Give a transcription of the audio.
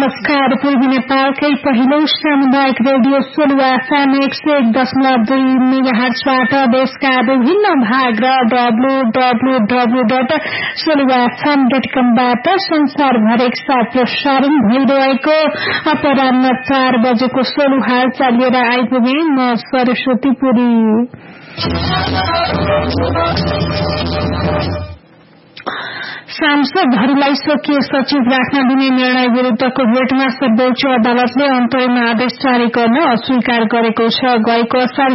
नमस्कार। पूर्वी नेपालकै पहिलो सामुदायिक रेडियो सोलुवा FM 101.2 मेगाहर्जबाट देशका विभिन्न भाग र www.soluvafm.com संसारभर एकसाथ प्रसारण भइरहेको अपराह्न 4 बजेको सोलुहाल लिएर आइपुगे। म सरस्वती पुरी। सांसदहरूलाई स्वकीय सचिव राख्न दिने निर्णय विरूद्धको भेटमा सर्वोच्च अदालतले अन्तरिम आदेश जारी गर्न अस्वीकार गरेको छ। गएको असार